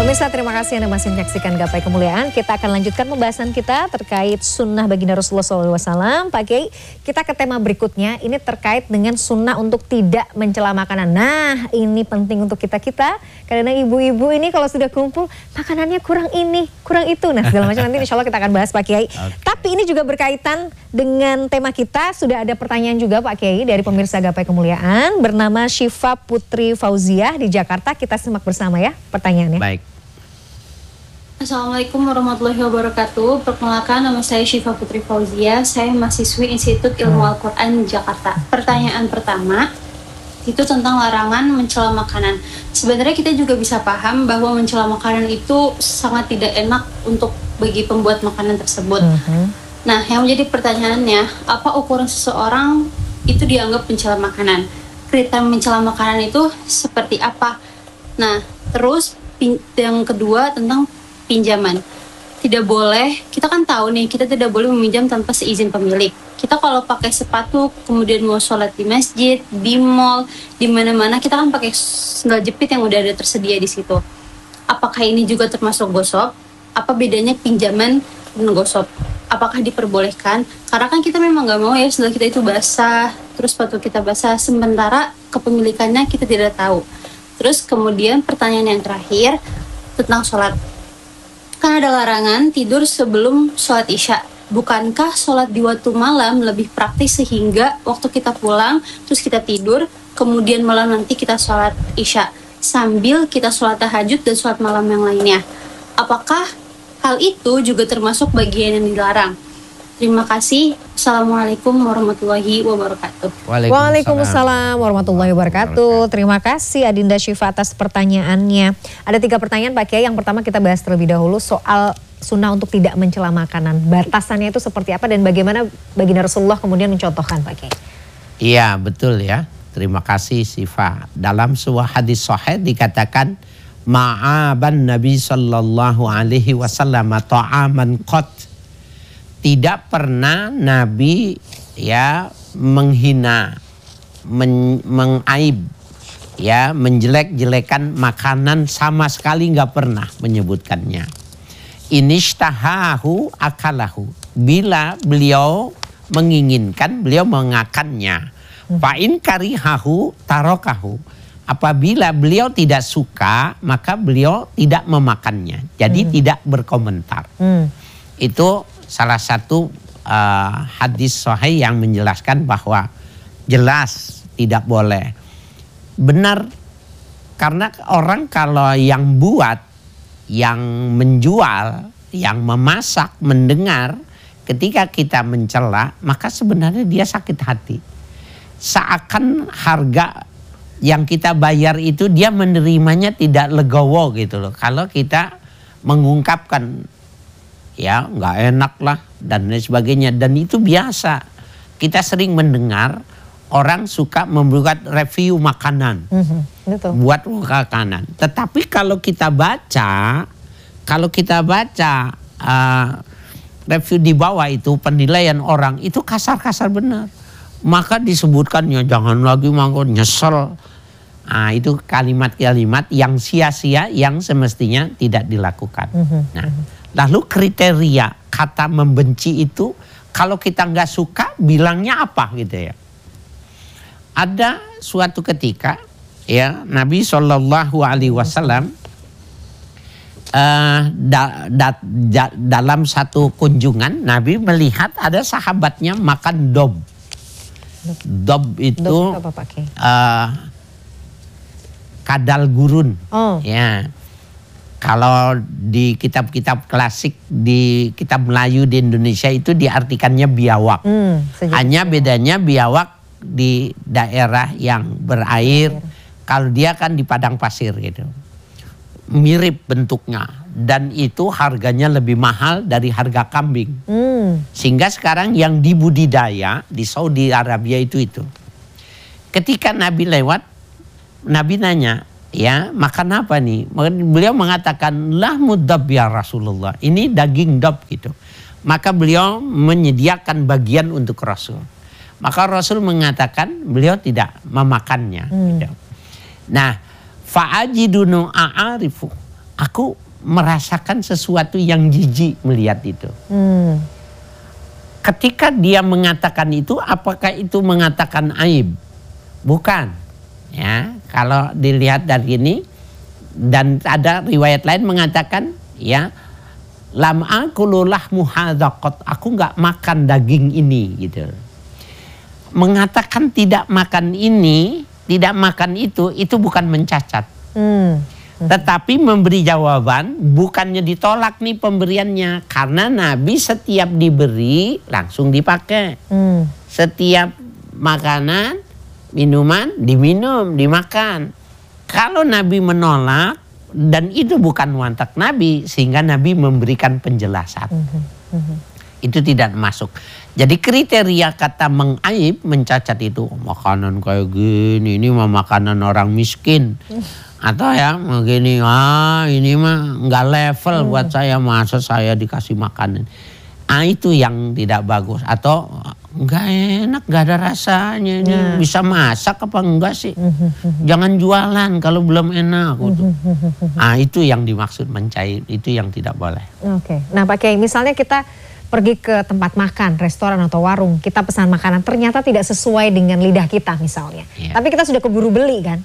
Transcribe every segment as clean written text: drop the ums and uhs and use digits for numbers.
Pemirsa, terima kasih Anda masih menyaksikan Gapai Kemuliaan. Kita akan lanjutkan pembahasan kita terkait sunnah baginda Rasulullah SAW. Pak Kiai, kita ke tema berikutnya. Ini terkait dengan sunnah untuk tidak mencela makanan. Nah, ini penting untuk kita-kita. Karena ibu-ibu ini kalau sudah kumpul, makanannya kurang ini, kurang itu. Nah, segala macam nanti insya Allah kita akan bahas Pak Kiai. Tapi ini juga berkaitan dengan tema kita. Sudah ada pertanyaan juga Pak Kiai dari pemirsa Gapai Kemuliaan. Bernama Syifa Putri Fauziah di Jakarta. Kita simak bersama ya pertanyaannya. Baik. Assalamualaikum warahmatullahi wabarakatuh. Perkenalkan, nama saya Syifa Putri Fauziah. Saya mahasiswi Institut Ilmu Al-Quran Jakarta. Pertanyaan pertama itu tentang larangan mencela makanan. Sebenarnya kita juga bisa paham bahwa mencela makanan itu sangat tidak enak untuk bagi pembuat makanan tersebut. Nah, yang menjadi pertanyaannya, apa ukuran seseorang itu dianggap mencela makanan? Kriteria mencela makanan itu seperti apa? Nah, terus yang kedua tentang pinjaman. Tidak boleh, kita kan tahu nih, kita tidak boleh meminjam tanpa seizin pemilik. Kita kalau pakai sepatu, kemudian mau sholat di masjid, di mall, di mana-mana, kita kan pakai sendal jepit yang udah ada tersedia di situ. Apakah ini juga termasuk gosok? Apa bedanya pinjaman dan gosok? Apakah diperbolehkan? Karena kan kita memang nggak mau ya sendal kita itu basah, terus sepatu kita basah, sementara kepemilikannya kita tidak tahu. Terus kemudian pertanyaan yang terakhir tentang sholat. Kan ada larangan tidur sebelum sholat isya. Bukankah sholat di waktu malam lebih praktis sehingga waktu kita pulang, terus kita tidur, kemudian malam nanti kita sholat isya, sambil kita sholat tahajud dan sholat malam yang lainnya. Apakah hal itu juga termasuk bagian yang dilarang? Terima kasih. Assalamualaikum warahmatullahi wabarakatuh. Waalaikumsalam warahmatullahi wabarakatuh. Terima kasih Adinda Syifa atas pertanyaannya. Ada 3 pertanyaan Pak Kiai. Yang pertama kita bahas terlebih dahulu soal sunnah untuk tidak mencela makanan. Batasannya itu seperti apa dan bagaimana baginda Rasulullah kemudian mencontohkan Pak Kiai? Iya betul ya. Terima kasih Syifa. Dalam sebuah hadis sahih dikatakan ma'aban Nabi sallallahu alaihi wasallam ta'aman qat. Tidak pernah Nabi ya menghina, mengaib, ya menjelek-jelekan makanan, sama sekali nggak pernah menyebutkannya. Inishtahahu akalahu. Bila beliau menginginkan, beliau mengakannya. Fa'in karihahu tarokahu. Apabila beliau tidak suka, maka beliau tidak memakannya. Jadi tidak berkomentar. Itu salah satu hadis sahih yang menjelaskan bahwa jelas tidak boleh. Benar, karena orang kalau yang buat, yang menjual, yang memasak, mendengar, ketika kita mencela, maka sebenarnya dia sakit hati. Seakan harga yang kita bayar itu dia menerimanya tidak legowo gitu loh. Kalau kita mengungkapkan ya nggak enak lah dan lain sebagainya, dan itu biasa. Kita sering mendengar orang suka membuat review makanan, buat makanan. Tetapi kalau kita baca review di bawah itu, penilaian orang itu kasar-kasar benar. Maka disebutkannya jangan lagi makan, nyesel. Nah, itu kalimat-kalimat yang sia-sia yang semestinya tidak dilakukan. Nah, lalu kriteria kata membenci itu, kalau kita nggak suka bilangnya apa gitu ya. Ada suatu ketika ya Nabi SAW dalam satu kunjungan Nabi melihat ada sahabatnya makan dob. Dob itu kadal gurun. Ya. Kalau di kitab-kitab klasik, di kitab Melayu di Indonesia itu diartikannya biawak. Hanya bedanya biawak di daerah yang berair, kalau dia kan di padang pasir gitu. Mirip bentuknya, dan itu harganya lebih mahal dari harga kambing. Sehingga sekarang yang dibudidaya di Saudi Arabia itu. Ketika Nabi lewat, Nabi nanya, ya makan apa nih? Beliau mengatakan lahmud dab ya Rasulullah. Ini daging dab gitu. Maka beliau menyediakan bagian untuk Rasul. Maka Rasul mengatakan beliau tidak memakannya. Gitu. Nah, fa'ajidunu a'arifu. aku merasakan sesuatu yang jijik melihat itu. Ketika dia mengatakan itu, apakah itu mengatakan aib? Bukan. Ya, kalau dilihat dari ini, dan ada riwayat lain mengatakan, ya, lam akulu lahmu hadzaqat, aku nggak makan daging ini, gitu. Mengatakan tidak makan ini, tidak makan itu bukan mencacat. Tetapi memberi jawaban, bukannya ditolak nih pemberiannya, karena Nabi setiap diberi langsung dipakai. Setiap makanan, minuman diminum, dimakan. Kalau Nabi menolak dan itu bukan watak Nabi, sehingga Nabi memberikan penjelasan. Itu tidak masuk. Jadi kriteria kata mengaib, mencacat itu makanan kayak gini, ini mah makanan orang miskin. Atau ya begini, ini mah nggak level buat saya, masa saya dikasih makanan. Itu yang tidak bagus. Atau nggak enak, nggak ada rasanya. Ini bisa masak apa enggak sih? Jangan jualan kalau belum enak. Itu yang dimaksud mencair, itu yang tidak boleh. Oke. Nah Pak Kiai, misalnya kita pergi ke tempat makan, restoran atau warung, kita pesan makanan ternyata tidak sesuai dengan lidah kita misalnya. Tapi kita sudah keburu beli kan?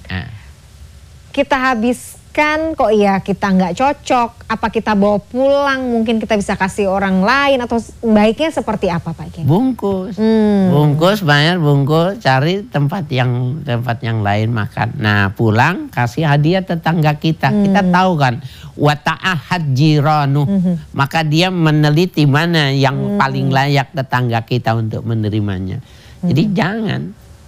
Kita habiskan, kok ya kita nggak cocok, apa kita bawa pulang, mungkin kita bisa kasih orang lain, atau baiknya seperti apa Pak Kiai? Bungkus, bungkus, bayar, bungkus, cari tempat yang lain makan. Nah pulang kasih hadiah tetangga kita, kita tahu kan, wa ta'ahad jiranu, maka dia meneliti mana yang paling layak tetangga kita untuk menerimanya. Jadi jangan,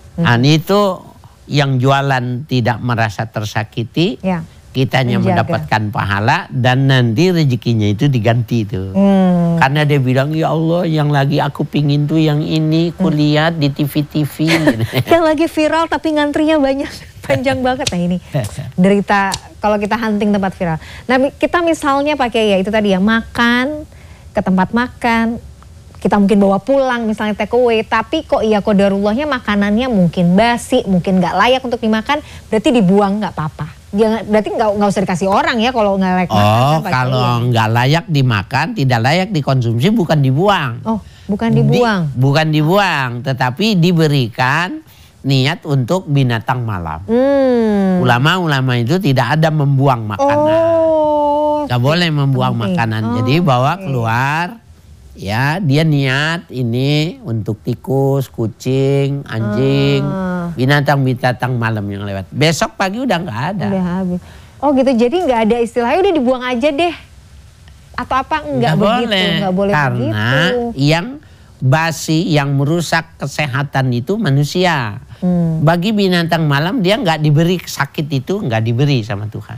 itu yang jualan tidak merasa tersakiti, kitanya mendapatkan pahala dan nanti rezekinya itu diganti itu. Karena dia bilang, ya Allah yang lagi aku pingin tuh yang ini, kulihat di TV-TV. Yang lagi viral tapi ngantrinya banyak, panjang banget. Nah ini derita kalau kita hunting tempat viral. Nah kita misalnya pakai ya itu tadi ya, makan ke tempat makan, kita mungkin bawa pulang misalnya take away, tapi kok iya qadarullahnya makanannya mungkin basi, mungkin nggak layak untuk dimakan, berarti dibuang nggak apa-apa. Jangan, berarti nggak usah dikasih orang ya kalau nggak layak makan. Kalau nggak layak dimakan, tidak layak dikonsumsi, bukan dibuang. Oh, bukan dibuang. Bukan dibuang, tetapi diberikan niat untuk binatang malam. Ulama-ulama itu tidak ada membuang makanan. Nggak boleh membuang makanan. Jadi bawa keluar. Ya, dia niat ini untuk tikus, kucing, anjing, binatang-binatang malam yang lewat. Besok pagi udah nggak ada. Udah habis. Oh gitu, jadi nggak ada istilahnya udah dibuang aja deh. Atau apa nggak begitu? Nggak boleh karena begitu. Yang basi, yang merusak kesehatan itu manusia. Bagi binatang malam dia nggak diberi sakit itu, nggak diberi sama Tuhan.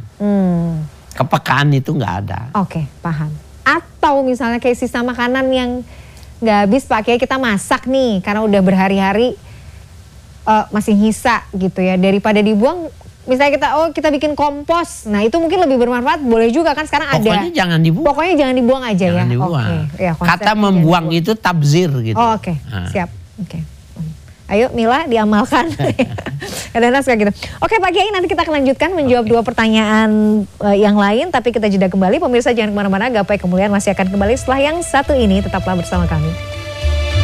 Kepekaan itu nggak ada. Oke, paham. Atau misalnya kayak sisa makanan yang nggak habis Pak Kiai, kita masak nih karena udah berhari-hari masih nyisa gitu ya, daripada dibuang. Misalnya kita bikin kompos, nah itu mungkin lebih bermanfaat, boleh juga kan sekarang pokoknya ada. Jangan dibuang. Pokoknya jangan dibuang aja jangan ya. Dibuang. Ya, kata membuang itu tabzir gitu. Oh, oke. Siap. Oke. Ayo Mila diamalkan. Kadang-kadang suka gitu. Oke Pak Kiai, nanti kita akan lanjutkan menjawab dua pertanyaan yang lain. Tapi kita jeda kembali. Pemirsa jangan kemana-mana. Gapai Kemuliaan masih akan kembali setelah yang satu ini. Tetaplah bersama kami.